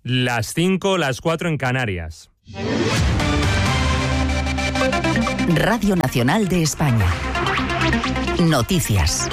Las 5, las 4 en Canarias. Radio Nacional de España. Noticias.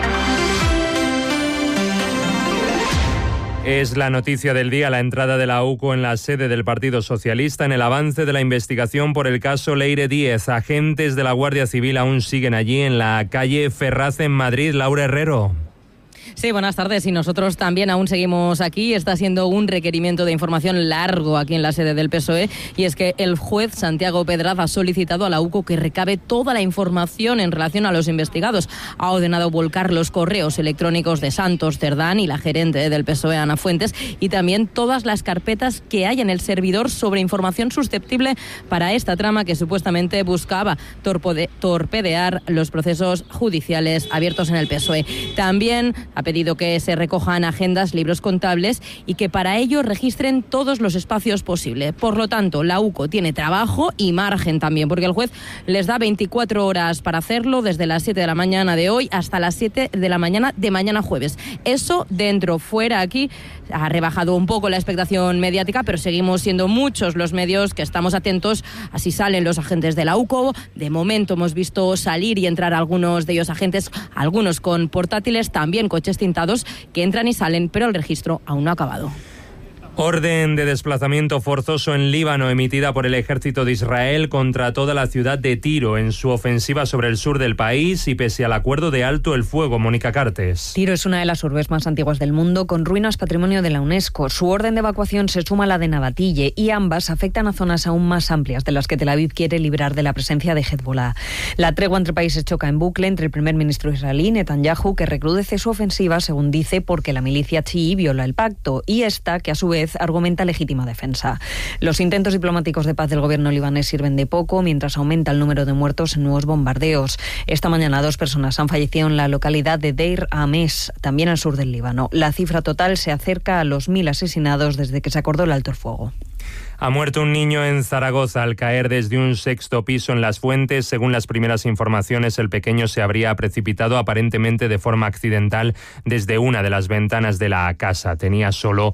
Es la noticia del día, la entrada de la UCO en la sede del Partido Socialista en el avance de la investigación por el caso Leire Díez. Agentes de la Guardia Civil aún siguen allí en la calle Ferraz en Madrid. Laura Herrero. Sí, buenas tardes. Y nosotros también aún seguimos aquí. Está siendo un requerimiento de información largo aquí en la sede del PSOE. Y es que el juez Santiago Pedraz ha solicitado a la UCO que recabe toda la información en relación a los investigados. Ha ordenado volcar los correos electrónicos de Santos Cerdán y la gerente del PSOE, Ana Fuentes, y también todas las carpetas que hay en el servidor sobre información susceptible para esta trama que supuestamente buscaba torpedear los procesos judiciales abiertos en el PSOE. También ha pedido que se recojan agendas, libros contables y que para ello registren todos los espacios posibles. Por lo tanto, la UCO tiene trabajo y margen también, porque el juez les da 24 horas para hacerlo, desde las 7 de la mañana de hoy hasta las 7 de la mañana de mañana jueves. Eso dentro, fuera, aquí ha rebajado un poco la expectación mediática, pero seguimos siendo muchos los medios que estamos atentos. Así salen los agentes de la UCO. De momento hemos visto salir y entrar algunos de ellos agentes, algunos con portátiles, también coches tintados que entran y salen, pero el registro aún no ha acabado. Orden de desplazamiento forzoso en Líbano emitida por el ejército de Israel contra toda la ciudad de Tiro en su ofensiva sobre el sur del país y pese al acuerdo de alto el fuego. Mónica Cartes. Tiro es una de las urbes más antiguas del mundo con ruinas patrimonio de la UNESCO. Su orden de evacuación se suma a la de Nabatille y ambas afectan a zonas aún más amplias de las que Tel Aviv quiere librar de la presencia de Hezbollah. La tregua entre países choca en bucle entre el primer ministro israelí Netanyahu, que recrudece su ofensiva, según dice, porque la milicia chií viola el pacto, y esta, que a su vez argumenta legítima defensa. Los intentos diplomáticos de paz del gobierno libanés sirven de poco mientras aumenta el número de muertos en nuevos bombardeos. Esta mañana 2 personas han fallecido en la localidad de Deir Ames, también al sur del Líbano. La cifra total se acerca a los 1.000 asesinados desde que se acordó el alto el fuego. Ha muerto un niño en Zaragoza al caer desde un 6º piso en Las Fuentes. Según las primeras informaciones, el pequeño se habría precipitado aparentemente de forma accidental desde una de las ventanas de la casa. Tenía solo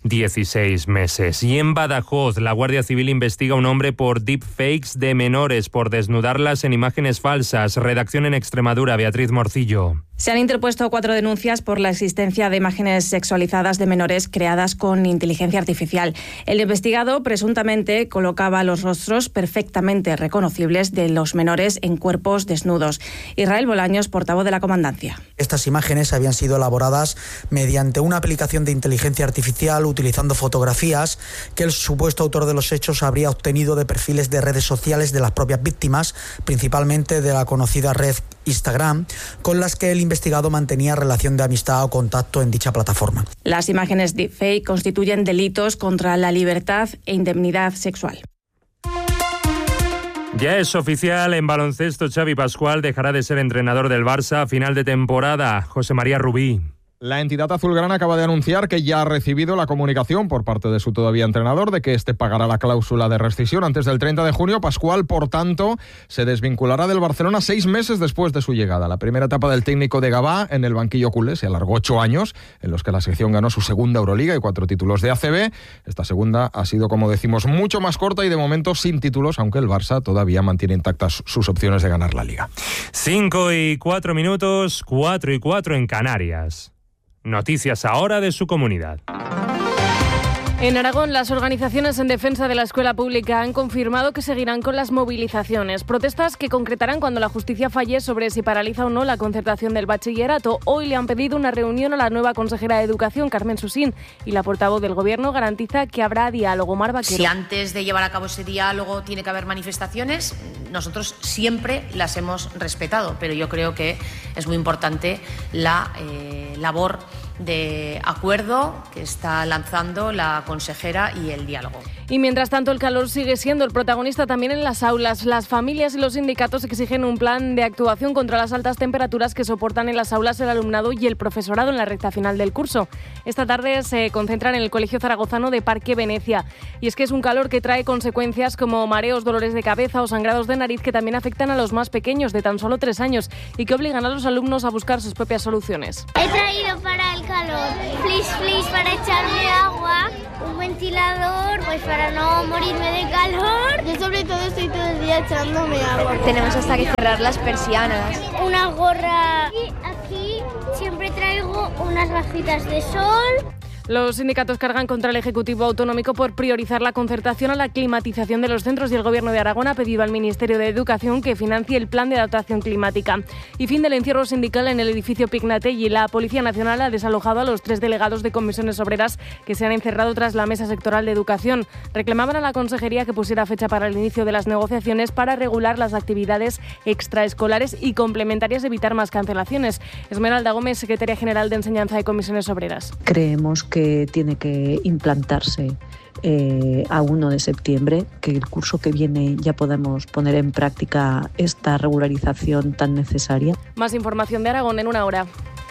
16 meses. Y en Badajoz, la Guardia Civil investiga a un hombre por deepfakes de menores, por desnudarlas en imágenes falsas. Redacción en Extremadura, Beatriz Morcillo. Se han interpuesto 4 denuncias por la existencia de imágenes sexualizadas de menores creadas con inteligencia artificial. El investigado presuntamente colocaba los rostros perfectamente reconocibles de los menores en cuerpos desnudos. Israel Bolaños, portavoz de la Comandancia. Estas imágenes habían sido elaboradas mediante una aplicación de inteligencia artificial utilizando fotografías que el supuesto autor de los hechos habría obtenido de perfiles de redes sociales de las propias víctimas, principalmente de la conocida red Instagram, con las que el investigado mantenía relación de amistad o contacto en dicha plataforma. Las imágenes deepfake constituyen delitos contra la libertad e indemnidad sexual. Ya es oficial, en baloncesto Xavi Pascual dejará de ser entrenador del Barça a final de temporada. José María Rubí. La entidad azulgrana acaba de anunciar que ya ha recibido la comunicación por parte de su todavía entrenador de que este pagará la cláusula de rescisión antes del 30 de junio. Pascual, por tanto, se desvinculará del Barcelona 6 meses después de su llegada. La primera etapa del técnico de Gabá en el banquillo culé se alargó 8 años, en los que la sección ganó su segunda Euroliga y 4 títulos de ACB. Esta segunda ha sido, como decimos, mucho más corta y de momento sin títulos, aunque el Barça todavía mantiene intactas sus opciones de ganar la Liga. 5:04, 4:04 en Canarias. Noticias ahora de su comunidad. En Aragón, las organizaciones en defensa de la escuela pública han confirmado que seguirán con las movilizaciones. Protestas que concretarán cuando la justicia falle sobre si paraliza o no la concertación del bachillerato. Hoy le han pedido una reunión a la nueva consejera de Educación, Carmen Susín, y la portavoz del Gobierno garantiza que habrá diálogo. Mar Vaquero. Si antes de llevar a cabo ese diálogo tiene que haber manifestaciones, nosotros siempre las hemos respetado, pero yo creo que es muy importante la labor de acuerdo que está lanzando la consejera y el diálogo. Y mientras tanto, el calor sigue siendo el protagonista también en las aulas. Las familias y los sindicatos exigen un plan de actuación contra las altas temperaturas que soportan en las aulas el alumnado y el profesorado en la recta final del curso. Esta tarde se concentran en el Colegio Zaragozano de Parque Venecia. Y es que es un calor que trae consecuencias como mareos, dolores de cabeza o sangrados de nariz que también afectan a los más pequeños de tan solo 3 años y que obligan a los alumnos a buscar sus propias soluciones. He traído para el calor, please, para echarme agua, un buen ventilador, pues para no morirme de calor. Yo sobre todo estoy todo el día echándome agua. Tenemos hasta que cerrar las persianas. Una gorra. Y aquí siempre traigo unas gafitas de sol. Los sindicatos cargan contra el Ejecutivo Autonómico por priorizar la concertación a la climatización de los centros y el Gobierno de Aragón ha pedido al Ministerio de Educación que financie el plan de adaptación climática. Y fin del encierro sindical en el edificio Pignatelli. La Policía Nacional ha desalojado a los 3 delegados de comisiones obreras que se han encerrado tras la Mesa Sectorial de Educación. Reclamaban a la Consejería que pusiera fecha para el inicio de las negociaciones para regular las actividades extraescolares y complementarias y evitar más cancelaciones. Esmeralda Gómez, secretaria general de Enseñanza de Comisiones Obreras. Creemos que tiene que implantarse a 1 de septiembre, que el curso que viene ya podamos poner en práctica esta regularización tan necesaria. Más información de Aragón en una hora.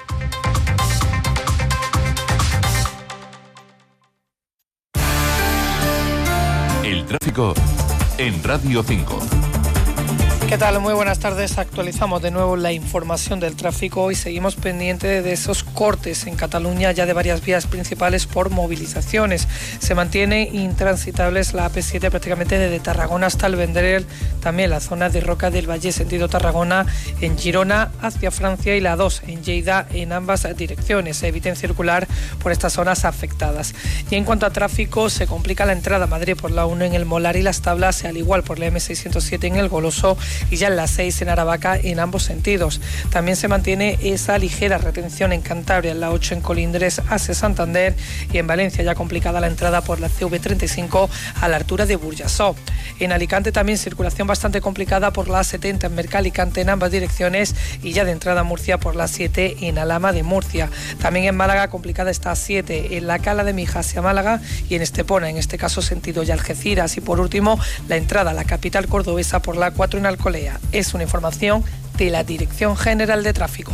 El tráfico en Radio 5. ¿Qué tal? Muy buenas tardes. Actualizamos de nuevo la información del tráfico y seguimos pendientes de esos cortes en Cataluña ya de varias vías principales por movilizaciones. Se mantiene intransitables la AP7 prácticamente desde Tarragona hasta el Vendrell, también la zona de Roca del Valle sentido Tarragona, en Girona hacia Francia y la 2 en Lleida en ambas direcciones. Se eviten circular por estas zonas afectadas. Y en cuanto a tráfico, se complica la entrada a Madrid por la 1 en el Molar y Las Tablas, al igual por la M607 en el Goloso y ya en la 6 en Aravaca en ambos sentidos. También se mantiene esa ligera retención en Cantabria, en la 8 en Colindres hacia Santander y en Valencia ya complicada la entrada por la CV35 a la altura de Burjasó. En Alicante también circulación bastante complicada por la A70 en Mercalicante en ambas direcciones y ya de entrada a Murcia por la 7 en Alhama de Murcia. También en Málaga complicada está a 7 en la Cala de Mija hacia Málaga y en Estepona, en este caso sentido ya Algeciras. Y por último, la entrada a la capital cordobesa por la 4 en Alcolea. Es una información de la Dirección General de Tráfico.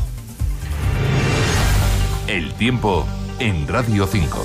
El tiempo en Radio 5.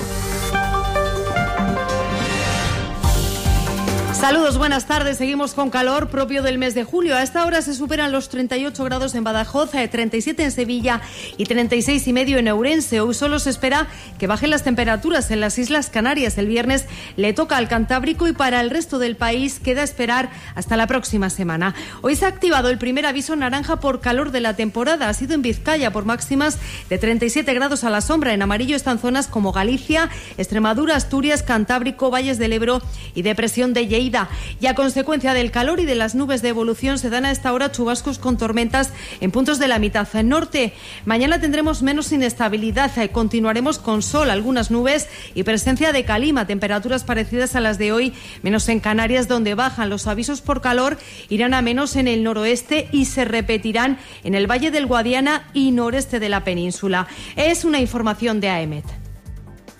Saludos, buenas tardes. Seguimos con calor propio del mes de julio. A esta hora se superan los 38 grados en Badajoz, 37 en Sevilla y 36,5 en Ourense. Hoy solo se espera que bajen las temperaturas en las Islas Canarias. El viernes le toca al Cantábrico y para el resto del país queda esperar hasta la próxima semana. Hoy se ha activado el primer aviso naranja por calor de la temporada. Ha sido en Vizcaya por máximas de 37 grados a la sombra. En amarillo están zonas como Galicia, Extremadura, Asturias, Cantábrico, Valles del Ebro y depresión de Lleida. Y a consecuencia del calor y de las nubes de evolución se dan a esta hora chubascos con tormentas en puntos de la mitad norte. Mañana tendremos menos inestabilidad, continuaremos con sol, algunas nubes y presencia de calima, temperaturas parecidas a las de hoy, menos en Canarias donde bajan. Los avisos por calor irán a menos en el noroeste y se repetirán en el Valle del Guadiana y noreste de la península. Es una información de AEMET.